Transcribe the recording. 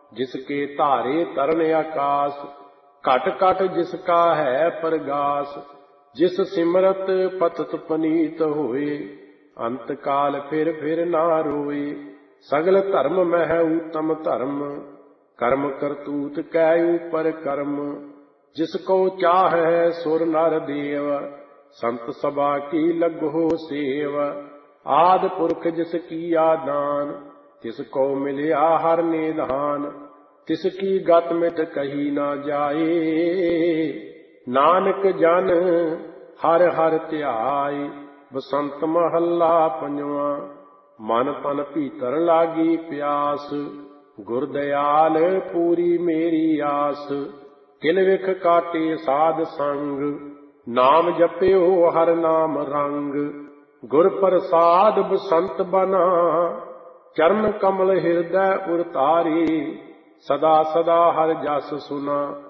जिसके धारे तरन आकाश। घट घट जिसका है परगास। जिस सिमरत पतत पनीत होए, अंत काल फिर ना रोए। सगल धर्म मह उत्तम धर्म, कर्म करतूत कै ऊपर कर्म। जिसको चाह है सुर नर देव, संत सभा की लगो सेव। आद पुरख जिस किया दान, तिसको मिलिया हर निधान। तिसकी गत मिट कही ना जाए, नानक जन हर हर ध्याय। बसंत महला पंजवा। मन तन भीतर लागी प्यास, गुर दयाल पूरी मेरी आस। किल विख काटे साध संग, नाम जपियो हर नाम रंग। गुर प्रसाद बसंत बना, चरण कमल हृदय उर तारी। सदा सदा हर जस सुना।